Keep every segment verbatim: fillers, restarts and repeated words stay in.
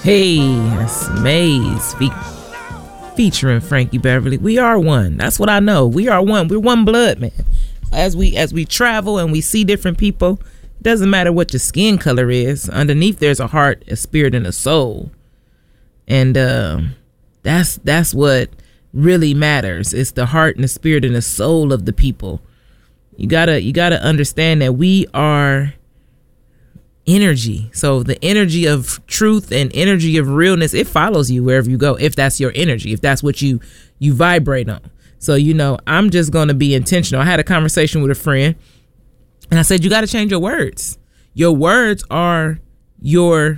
Hey, that's Maze fe- featuring Frankie Beverly. We are one. That's what I know. We are one. We're one blood, man. As we as we travel and we see different people, it doesn't matter what your skin color is. Underneath there's a heart, a spirit, and a soul. And uh, that's that's what really matters. It's the heart and the spirit and the soul of the people. You gotta you gotta understand that we are energy. So the energy of truth and energy of realness, it follows you wherever you go, if that's your energy, if that's what you you vibrate on. So, you know, I'm just going to be intentional. I had a conversation with a friend and I said, you got to change your words. Your words are your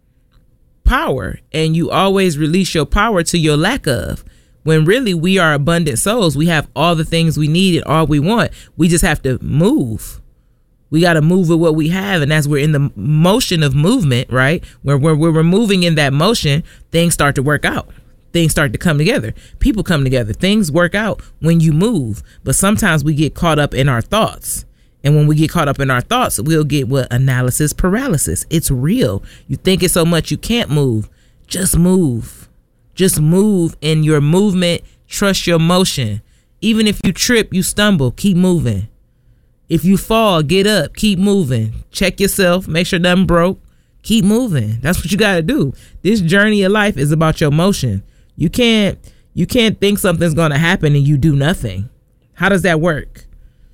power, and you always release your power to your lack of, when really we are abundant souls. We have all the things we need and all we want. We just have to move. We got to move with what we have. And as we're in the motion of movement, right, where we're, we're moving in that motion, things start to work out. Things start to come together. People come together. Things work out when you move. But sometimes we get caught up in our thoughts. And when we get caught up in our thoughts, we'll get what? Analysis paralysis. It's real. You think it so much you can't move. Just move. Just move in your movement. Trust your motion. Even if you trip, you stumble, keep moving. If you fall, get up, keep moving. Check yourself, make sure nothing broke. Keep moving. That's what you got to do. This journey of life is about your motion. You can't you can't think something's going to happen and you do nothing. How does that work?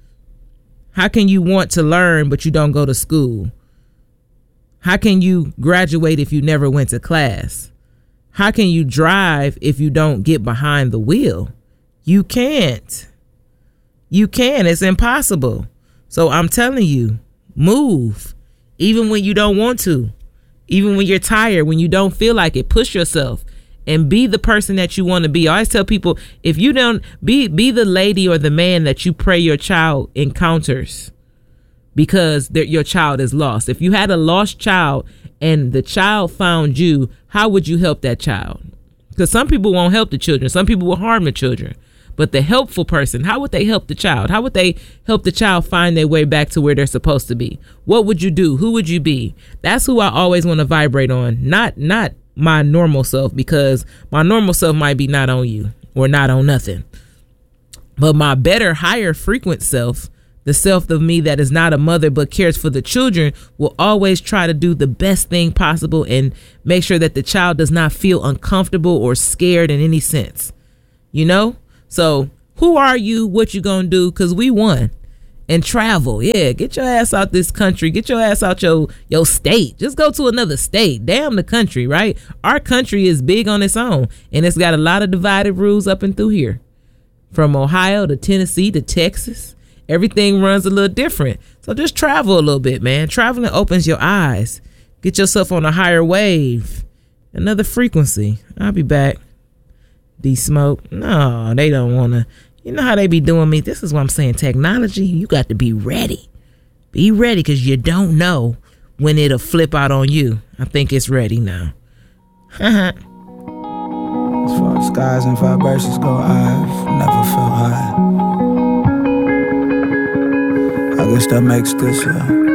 How can you want to learn but you don't go to school? How can you graduate if you never went to class? How can you drive if you don't get behind the wheel? You can't. You can. It's impossible. So I'm telling you, move. Even when you don't want to. Even when you're tired, when you don't feel like it, push yourself and be the person that you want to be. I always tell people, if you don't, be be the lady or the man that you pray your child encounters, because your child is lost. If you had a lost child and the child found you, how would you help that child? Because some people won't help the children. Some people will harm the children. But the helpful person, how would they help the child? How would they help the child find their way back to where they're supposed to be? What would you do? Who would you be? That's who I always want to vibrate on. Not not my normal self, because my normal self might be not on you or not on nothing. But my better, higher frequent self, the self of me that is not a mother but cares for the children, will always try to do the best thing possible and make sure that the child does not feel uncomfortable or scared in any sense. You know? So who are you? What you gonna do? Because we won. And travel. Yeah, get your ass out this country. Get your ass out your, your state. Just go to another state. Damn the country, right? Our country is big on its own. And it's got a lot of divided rules up and through here. From Ohio to Tennessee to Texas. Everything runs a little different. So just travel a little bit, man. Traveling opens your eyes. Get yourself on a higher wave. Another frequency. I'll be back. D-Smoke. No, they don't want to. You know how they be doing me? This is what I'm saying. Technology, you got to be ready. Be ready, because you don't know when it'll flip out on you. I think it's ready now. As far as skies and vibrations go, I've never felt high. I guess that makes this a